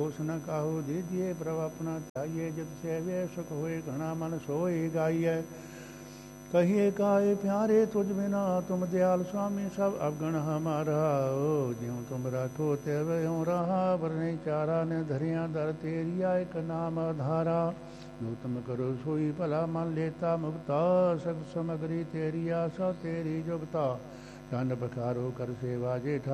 दोष न काहू दीजिए प्रभु अपना चाहिए जित सेवे सुख होए घना मन सोए गाइए कहिए काहे प्यारे तुझ बिना तुम दयाल स्वामी सब अवगण हमारा ओ ज्यों तुम राखो त्यों यूं रहा वरने चारा ने धरिया दर तेरिया एक नाम धारा जो तुम करो सोई भला मन लेता मुक्ता सत समगरी तेरी आशा तेरी जुगता चंद बखारो कर सेवा जेठा